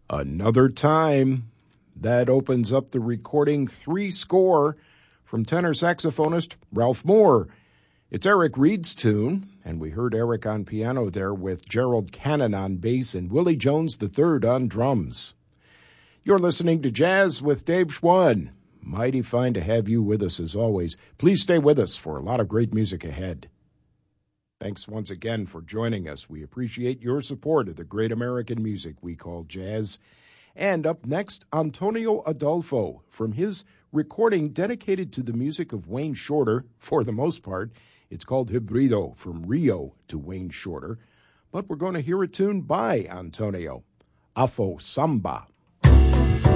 Another Time. That opens up the recording Three Score from tenor saxophonist Ralph Moore. It's Eric Reed's tune, and we heard Eric on piano there with Gerald Cannon on bass and Willie Jones III on drums. You're listening to Jazz with Dave Schwann. Mighty fine to have you with us as always. Please stay with us for a lot of great music ahead. Thanks once again for joining us. We appreciate your support of the great American music we call jazz. And up next, Antonio Adolfo from his recording dedicated to the music of Wayne Shorter, for the most part. It's called Hybrido, from Rio to Wayne Shorter. But we're going to hear a tune by Antonio, Afro Samba.